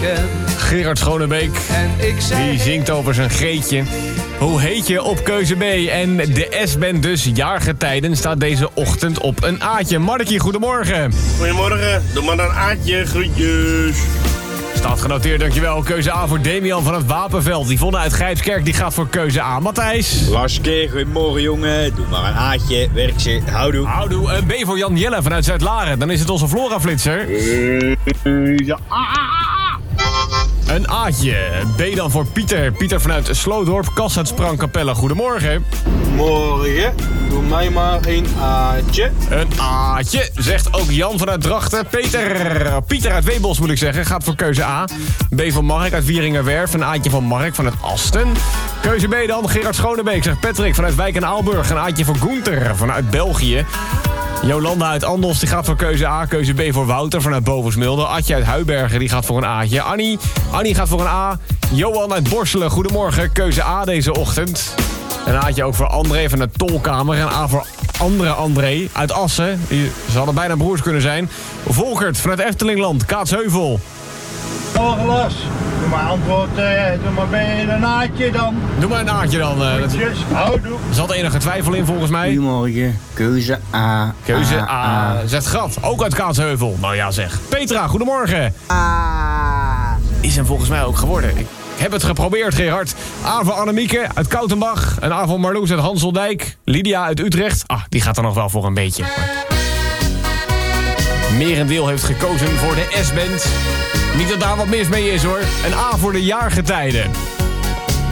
ken. Gerard Schonebeek, En ik zei... die zingt over zijn Greetje. Hoe heet je op keuze B? En de S-band dus, jaargetijden, staat deze ochtend op een A'tje. Markie, goedemorgen. Goedemorgen, doe maar een Aatje, groetjes. Staat genoteerd, dankjewel. Keuze A voor Damian van het Wapenveld. Yvonne uit Grijpskerk, die gaat voor keuze A. Matthijs. Laske, goedemorgen jongen. Doe maar een Aatje, werk ze, houdoe. Houdoe, een B voor Jan Jelle vanuit Zuid-Laren. Dan is het onze Flora-flitser. Een A'tje. B dan voor Pieter. Pieter vanuit Sloodorp, Kas uit Sprangkapelle. Goedemorgen. Morgen, doe mij maar een Aatje. Een A'tje, zegt ook Jan vanuit Drachten. Pieter uit Weebos moet ik zeggen, gaat voor keuze A. B van Mark uit Wieringerwerf. Een A'tje van Mark vanuit Asten. Keuze B dan, Gerard Schonebeek, zegt Patrick vanuit Wijk en Aalburg. Een A'tje voor Gunther vanuit België. Jolanda uit Andos, die gaat voor keuze A. Keuze B voor Wouter vanuit Bovensmilde. Adje uit Huibergen, die gaat voor een A'tje. Annie gaat voor een A. Johan uit Borselen, goedemorgen. Keuze A deze ochtend. Een A'tje ook voor André van de Tolkamer. Een A voor andere André uit Assen. Ze hadden bijna broers kunnen zijn. Volkert vanuit Eftelingland, Kaatsheuvel. Morgen Lars, doe maar antwoord, doe maar bij een Aatje dan. Doe maar een A'tje dan. Er Houdoe. zat enige twijfel in volgens mij. Goedemorgen, keuze A. Keuze A. Zegt Gat, ook uit Kaatsheuvel. Nou ja zeg. Petra, goedemorgen. Is hem volgens mij ook geworden. Ik heb het geprobeerd, Gerard. A voor Annemieke uit Koutenbach. Een A voor Marloes uit Hanseldijk. Lydia uit Utrecht. Die gaat er nog wel voor een beetje. Merendeel heeft gekozen voor de S-band. Niet dat daar wat mis mee is hoor. Een A voor de jaargetijden.